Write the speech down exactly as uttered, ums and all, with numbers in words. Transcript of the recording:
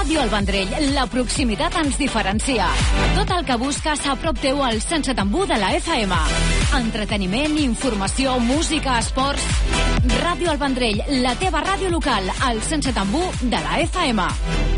Ràdio El Vendrell, la proximitat ens diferencia. Tot el que busques a prop teu al sense tambú de la F M. Entreteniment, informació, música, esports... Ràdio El Vendrell, la teva ràdio local, al sense tambú de la F M.